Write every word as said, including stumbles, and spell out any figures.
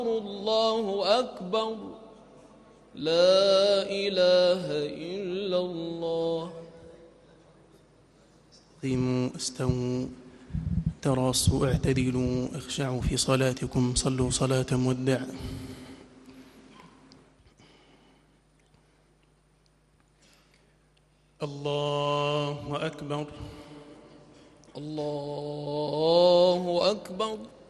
الله أكبر لا إله إلا الله. قيموا استووا تراصوا اعتدلوا اخشعوا في صلاتكم صلوا صلاة مودع. الله أكبر الله أكبر.